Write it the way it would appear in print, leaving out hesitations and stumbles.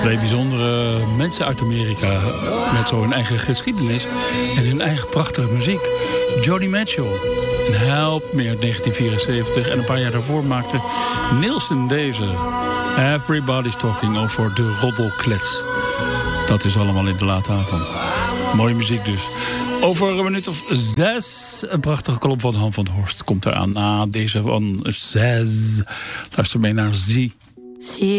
Twee bijzondere mensen uit Amerika met zo'n eigen geschiedenis en hun eigen prachtige muziek. Joni Mitchell en Help Me uit 1974 en een paar jaar daarvoor maakte Nielsen deze. Everybody's Talking over de roddelklets. Dat is allemaal in de late avond. Mooie muziek dus. Over een minuut of 6, een prachtige kolom van Han van der Horst komt eraan. Na deze van 6. Luister mee naar Zie.